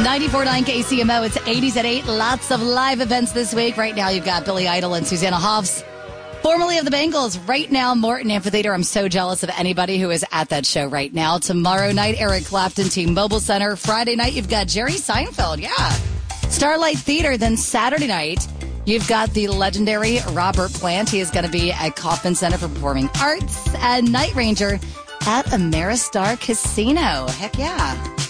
94.9 KCMO. It's 80s at 8. Lots of live events this week. Right now, you've got Billy Idol and Susanna Hoffs, formerly of the Bengals. Right now, Morton Amphitheater. I'm so jealous of anybody who is at that show right now. Tomorrow night, Eric Clapton, T-Mobile Center. Friday night, you've got Jerry Seinfeld. Yeah. Starlight Theater. Then Saturday night, you've got the legendary Robert Plant. He is going to be at Kauffman Center for Performing Arts. And Night Ranger at Ameristar Casino. Heck yeah.